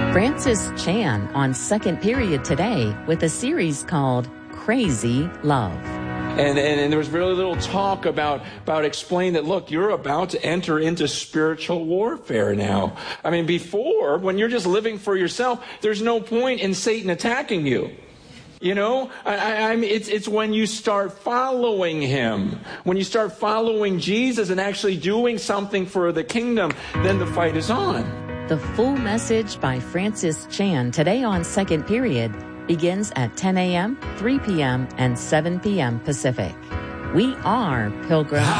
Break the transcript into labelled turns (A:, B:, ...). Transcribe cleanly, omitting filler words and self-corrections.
A: Francis Chan on Second Period today with a series called Crazy Love.
B: And there was very little talk about explaining that, look, you're about to enter into spiritual warfare now. I mean, before, when you're just living for yourself, there's no point in Satan attacking you. You know, it's when you start following him, when you start following Jesus and actually doing something for the kingdom, then the fight is on.
A: The full message by Francis Chan today on Second Period begins at 10 a.m., 3 p.m., and 7 p.m. Pacific. We are Pilgrim